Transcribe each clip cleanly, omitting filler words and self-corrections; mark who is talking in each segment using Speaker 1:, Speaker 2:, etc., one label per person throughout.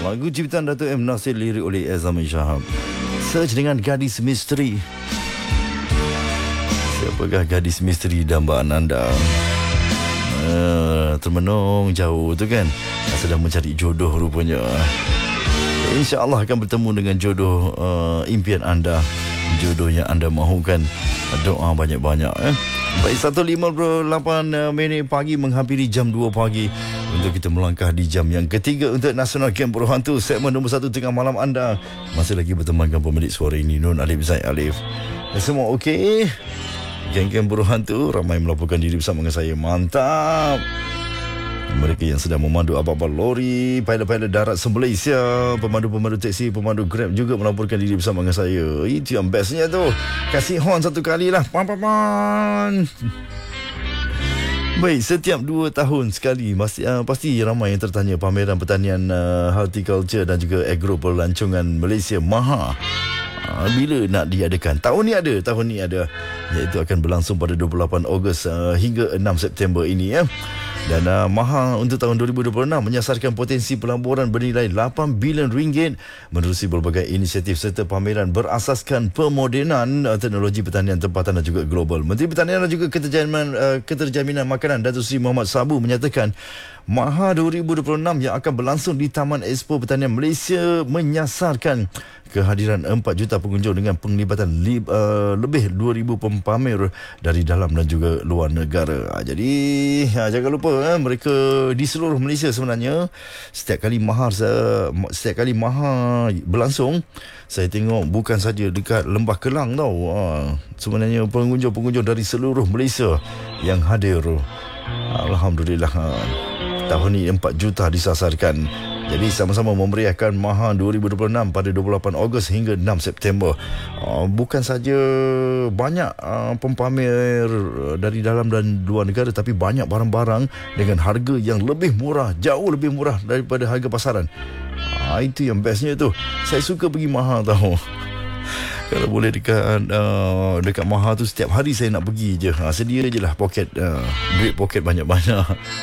Speaker 1: Lagu ciptaan Dato' M. Nasir, lirik oleh Azami Shahab. Search dengan Gadis Misteri. Siapakah gadis misteri dambaan anda? Termenung jauh tu kan, sedang mencari jodoh rupanya. InsyaAllah akan bertemu dengan jodoh impian anda, jodoh yang anda mahukan. Doa banyak-banyak. Baik, 1.58 pagi menghampiri jam 2 pagi untuk kita melangkah di jam yang ketiga untuk Nasional Camp Buruh Hantu, segmen nombor 1 tengah malam anda. Masih lagi bertemankan pemilik suara ini, Nun Alif Zaid Alif. Semua okey? Geng-geng Buruh Hantu ramai melaporkan diri bersama dengan saya. Mantap. Mereka yang sedang memandu abang-abang lori, pilot-pilot darat se-Malaysia, pemandu-pemandu teksi, pemandu Grab juga melaporkan diri bersama dengan saya. Itu yang bestnya tu. Kasih horn satu kali lah. Pan. Baik, setiap 2 tahun sekali pasti ramai yang tertanya pameran pertanian horticulture dan juga agro pelancongan Malaysia MAHA. Bila nak diadakan? Tahun ni ada, iaitu akan berlangsung pada 28 Ogos hingga 6 September ini ya. Dan MAHA untuk tahun 2026 menyasarkan potensi pelaburan bernilai 8 bilion ringgit menerusi berbagai inisiatif serta pameran berasaskan pemodenan teknologi pertanian tempatan dan juga global. Menteri Pertanian dan juga Keterjaminan Makanan Datuk Seri Muhammad Sabu menyatakan MAHA 2026 yang akan berlangsung di Taman Expo Pertanian Malaysia menyasarkan kehadiran 4 juta pengunjung dengan penglibatan lebih 2,000 pempamer dari dalam dan juga luar negara. Jadi jangan lupa mereka di seluruh Malaysia sebenarnya. Setiap kali MAHA berlangsung, saya tengok bukan saja dekat Lembah Kelang tau. Sebenarnya pengunjung-pengunjung dari seluruh Malaysia yang hadir. Alhamdulillah. Tahun ini 4 juta disasarkan. Jadi sama-sama memeriahkan MAHA 2026 pada 28 Ogos hingga 6 September. Bukan saja banyak pempamer dari dalam dan luar negara, tapi banyak barang-barang dengan harga yang lebih murah, jauh lebih murah daripada harga pasaran. Itu yang bestnya tu. Saya suka pergi MAHA tahu. Kalau boleh dekat MAHA tu setiap hari saya nak pergi je. Sedia je lah duit poket banyak-banyak.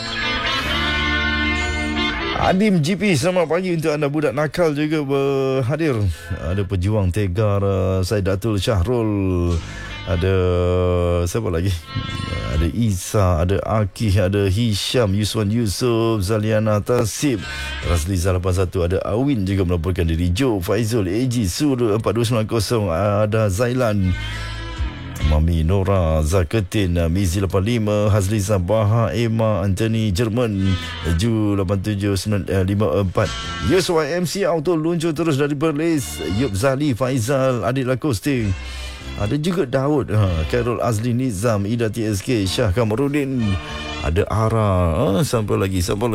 Speaker 1: Adim GP, selamat pagi untuk anda. Budak nakal juga berhadir. Ada pejuang tegar Saidatul Syahrul. Ada siapa lagi? Ada Isa, ada Akih, ada Hisham, Yuswan Yusof, Zaliana Tasib, Razliza 81, ada Awin juga melaporkan diri. Jo, Faizul, AG, Sur 4290, ada Zailan, Mami Nora, Zaketin, Mizi 85, Hazliza Baha, Emma, Anthony Jerman, Ju 87954. Yuswa MC Auto luncur terus dari Perlis. Yub Zali, Faizal, Adil Lakosting. Ada juga Daud, Carol Azli Nizam, Ida TSK, Syah Kamarudin. Ada Ara, siapa lagi? Siapa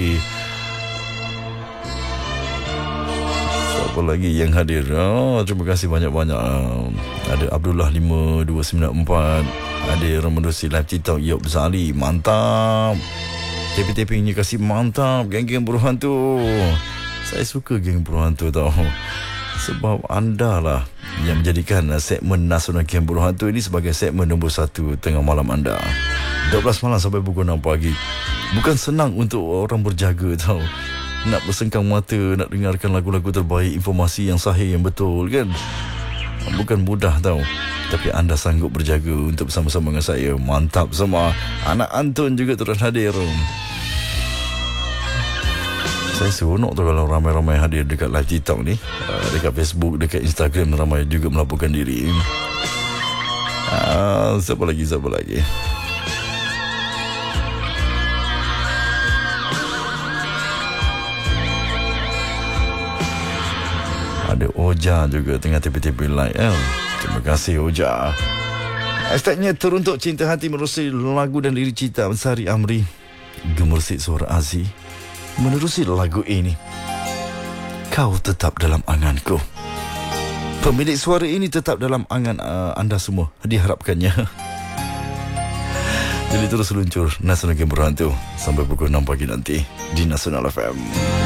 Speaker 1: lagi yang hadir? Terima kasih banyak-banyak. Ada Abdullah 5294, ada Ramadusi Live TikTok, Yop Zali, mantap. Tapping-tappingnya kasih mantap. Geng-geng Buruh Hantu, saya suka geng Buruh Hantu tau. Sebab anda lah yang menjadikan segmen Nasional Camp Buruh Hantu ini sebagai segmen nombor 1 tengah malam anda. 12 malam sampai pukul 6 pagi. Bukan senang untuk orang berjaga tau. Nak bersengkang mata, nak dengarkan lagu-lagu terbaik, informasi yang sahih, yang betul kan. Bukan mudah tau. Tapi anda sanggup berjaga untuk bersama-sama dengan saya. Mantap semua. Anak Anton juga terus hadir. Saya seronok tu kalau ramai-ramai hadir dekat live TikTok ni. Dekat Facebook, dekat Instagram ramai juga melaporkan diri. Siapa lagi? Ada Oja juga tengah tepi-tepi live. Terima kasih Oja. Hashtagnya teruntuk cinta hati menerusi lagu dan lirik cipta Sari Amri. Gemersik suara Aziz menerusi lagu ini. Kau tetap dalam anganku. Pemilik suara ini tetap dalam angan anda semua, diharapkannya. Jadi terus luncur Nasional Camp Buruh Hantu sampai pukul 6 pagi nanti di Nasional FM.